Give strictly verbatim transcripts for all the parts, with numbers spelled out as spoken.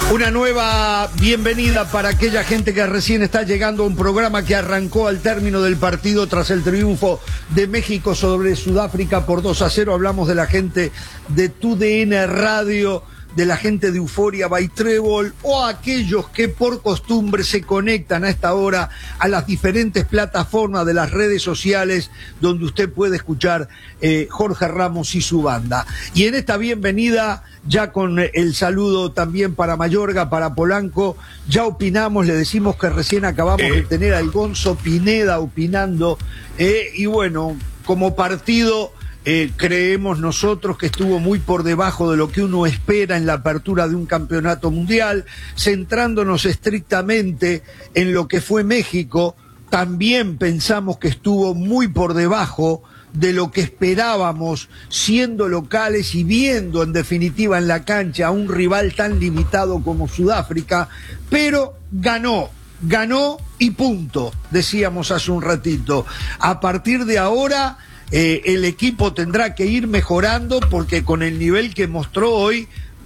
Una nueva bienvenida para aquella gente que recién está llegando a un programa que arrancó al término del partido tras el triunfo de México sobre Sudáfrica por dos a cero. Hablamos de la gente de T U D N Radio, de la gente de Euforia by Trébol o aquellos que por costumbre se conectan a esta hora a las diferentes plataformas de las redes sociales donde usted puede escuchar eh, Jorge Ramos y su banda. Y en esta bienvenida, ya con el saludo también para Mayorga, para Polanco, ya opinamos, le decimos que recién acabamos eh. de tener al Gonzo Pineda opinando, eh, y bueno, como partido... Eh, creemos nosotros que estuvo muy por debajo de lo que uno espera en la apertura de un campeonato mundial, centrándonos estrictamente en lo que fue México. También pensamos que estuvo muy por debajo de lo que esperábamos siendo locales y viendo en definitiva en la cancha a un rival tan limitado como Sudáfrica, pero ganó. Ganó y punto, decíamos hace un ratito. A partir de ahora... Eh, el equipo tendrá que ir mejorando porque con el nivel que mostró hoy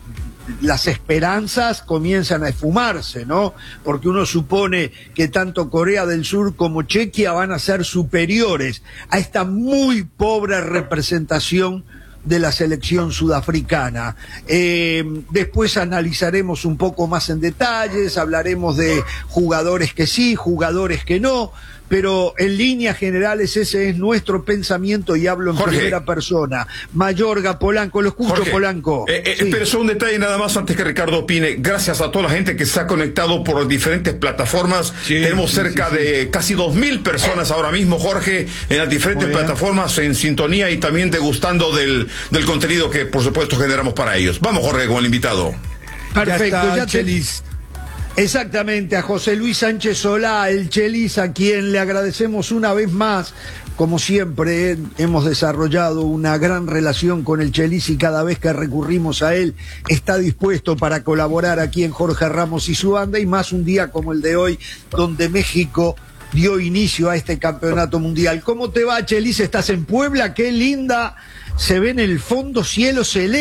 las esperanzas comienzan a esfumarse, ¿no? Porque uno supone que tanto Corea del Sur como Chequia van a ser superiores a esta muy pobre representación de la selección sudafricana. Eh, después analizaremos un poco más en detalles, hablaremos de jugadores que sí, jugadores que no, pero en líneas generales ese es nuestro pensamiento y hablo en Jorge, primera persona. Mayorga, Polanco, lo escucho, Jorge, Polanco. Eh, eh, sí. Pero es un detalle nada más antes que Ricardo opine. Gracias a toda la gente que se ha conectado por diferentes plataformas. Sí, Tenemos sí, cerca sí, sí. de casi dos mil personas ahora mismo, Jorge, en las diferentes plataformas, en sintonía y también degustando del, del contenido que por supuesto generamos para ellos. Vamos, Jorge, con el invitado. Perfecto, ya, está, ya Chelis. Exactamente, a José Luis Sánchez Solá, el Chelis, a quien le agradecemos una vez más. Como siempre, eh, hemos desarrollado una gran relación con el Chelis y cada vez que recurrimos a él está dispuesto para colaborar aquí en Jorge Ramos y su banda, y más un día como el de hoy, donde México dio inicio a este campeonato mundial. ¿Cómo te va, Chelis? ¿Estás en Puebla? ¡Qué linda! Se ve en el fondo cielo celeste.